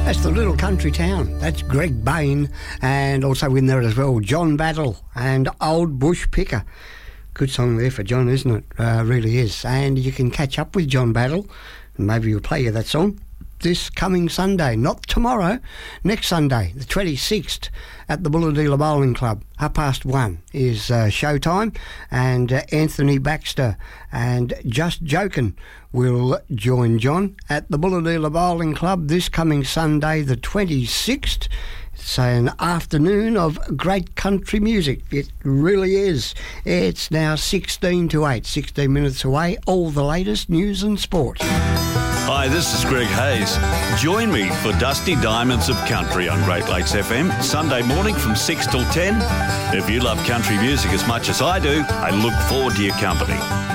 That's the little country town. That's Greg Bain, and also in there as well, John Battle and Old Bush Picker. Good song there for John, isn't it? Really is. And you can catch up with John Battle, and maybe we'll play you that song this coming Sunday, not tomorrow, next Sunday, the 26th, at the Bulahdelah Bowling Club. 1:30 is showtime, and Anthony Baxter and Just Jokin will join John at the Bulahdelah Bowling Club this coming Sunday, the 26th. It's an afternoon of great country music. It really is. It's now 16 to 8, 16 minutes away. All the latest news and sport. Hi, this is Greg Hayes. Join me for Dusty Diamonds of Country on Great Lakes FM, Sunday morning from 6 till 10. If you love country music as much as I do, I look forward to your company.